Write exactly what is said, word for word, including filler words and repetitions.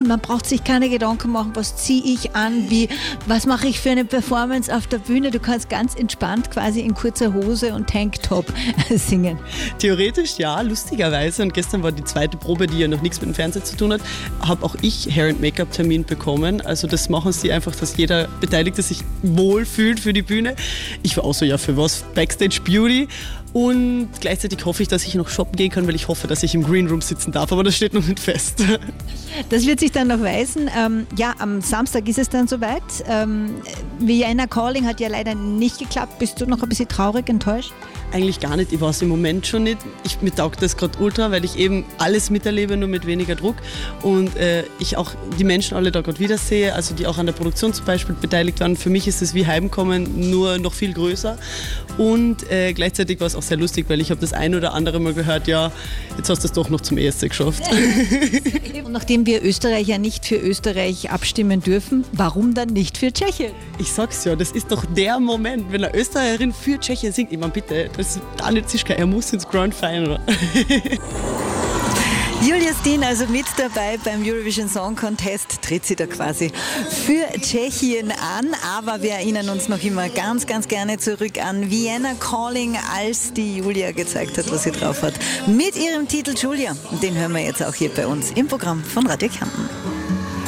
man braucht sich keine Gedanken machen, was ziehe ich an, wie, was mache ich für eine Performance auf der Bühne. Du kannst ganz entspannt quasi in kurzer Hose und Tanktop singen. Theoretisch ja, lustigerweise. Und gestern war die zweite Probe, die ja noch nichts mit dem Fernsehen zu tun hat, habe auch ich Hair- und Make-up-Termin bekommen. Also das machen sie einfach, dass jeder Beteiligte sich wohlfühlt für die Bühne. Ich war auch so, ja, für was? Backstage Beauty. Und gleichzeitig hoffe ich, dass ich noch shoppen gehen kann, weil ich hoffe, dass ich im Green Room sitzen darf, aber das steht noch nicht fest. Das wird sich dann noch weisen. Ähm, ja, am Samstag ist es dann soweit. Ähm, Vienna Calling hat ja leider nicht geklappt. Bist du noch ein bisschen traurig, enttäuscht? Eigentlich gar nicht, ich weiß im Moment schon nicht. Ich, mir taugt das gerade ultra, weil ich eben alles miterlebe, nur mit weniger Druck. Und äh, ich auch die Menschen alle da gerade wiedersehe, also die auch an der Produktion zum Beispiel beteiligt waren. Für mich ist es wie Heimkommen, nur noch viel größer. Und äh, gleichzeitig war es auch sehr lustig, weil ich habe das ein oder andere Mal gehört, ja, jetzt hast du es doch noch zum E S C geschafft. Und nachdem wir Österreicher nicht für Österreich abstimmen dürfen, warum dann nicht für Tschechien? Ich sag's ja, das ist doch der Moment, wenn eine Österreicherin für Tschechien singt. Ich meine, bitte, das ist Daniel Zischka, er muss ins Grand Final. Julia Steen also mit dabei beim Eurovision Song Contest, tritt sie da quasi für Tschechien an, aber wir erinnern uns noch immer ganz, ganz gerne zurück an Vienna Calling, als die Julia gezeigt hat, was sie drauf hat. Mit ihrem Titel Julia, den hören wir jetzt auch hier bei uns im Programm von Radio Kärnten.